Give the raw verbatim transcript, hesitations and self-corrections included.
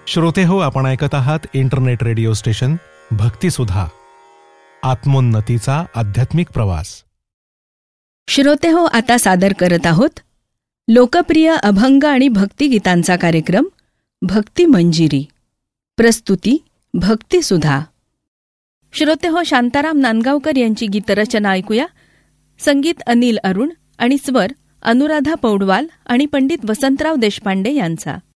श्रोते हो, आपण ऐकत आहात इंटरनेट रेडिओ स्टेशन भक्तिसुधा, आत्मोन्नतीचा आध्यात्मिक प्रवास. श्रोते हो, आता सादर करत आहोत लोकप्रिय अभंग आणि भक्तिगीतांचा कार्यक्रम भक्ती मंजिरी. प्रस्तुती भक्तिसुधा. श्रोते हो, शांताराम नांदगावकर यांची गीतरचना ऐकूया. संगीत अनिल अरुण आणि स्वर अनुराधा पौडवाल आणि पंडित वसंतराव देशपांडे यांचा.